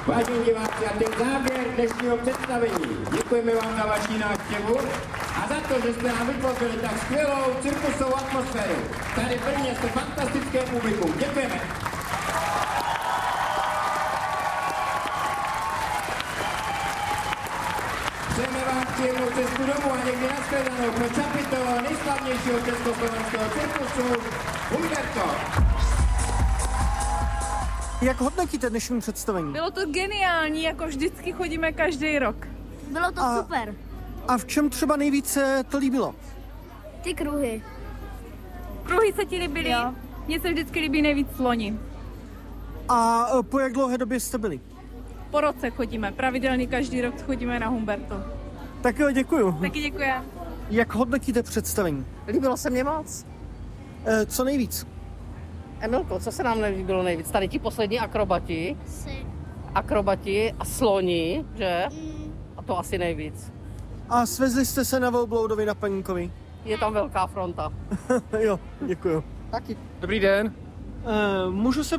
Vážení diváci, a ten závěr dnešního představení. Děkujeme vám za vaši návštěvu a za to, že jste nám vytvořili tak skvělou cirkusovou atmosféru. Tady v Brně jste fantastické publikum. Děkujeme. Přejeme vám příjemnou cestu domů a někdy nashledanou pro Čapito, nejslavnějšího československého cirkusu, Humberto. Jak hodnotíte dnešní představení? Bylo to geniální, jako vždycky chodíme každý rok. Bylo to super. A v čem třeba nejvíce to líbilo? Ty kruhy. Kruhy se ti líbily? Jo. Mně se vždycky líbí nejvíc sloni. A po jak dlouhé době jste byli? Po roce chodíme, pravidelně každý rok chodíme na Humberto. Tak jo, děkuju. Taky děkuji. Jak hodnotíte představení? Líbilo se mně moc. Co nejvíc? Emilko, co se nám nelíbilo nejvíc? Tady ti poslední akrobati a sloni, že? A to asi nejvíc. A svezli jste se na Velbloudovi na Peníkovi? Je tam velká fronta. Jo, děkuju. Taky. Dobrý den. Můžu se